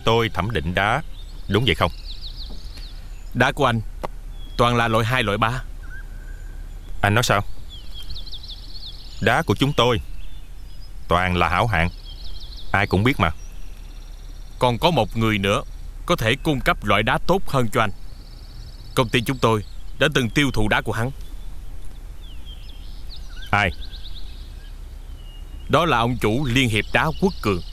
tôi thẩm định đá, đúng vậy không? Đá của anh toàn là loại 2, loại 3. Anh nói sao? Đá của chúng tôi toàn là hảo hạng, ai cũng biết mà. Còn có một người nữa có thể cung cấp loại đá tốt hơn cho anh. Công ty chúng tôi đã từng tiêu thụ đá của hắn. Ai? Đó là ông chủ Liên hiệp đá Quốc Cường.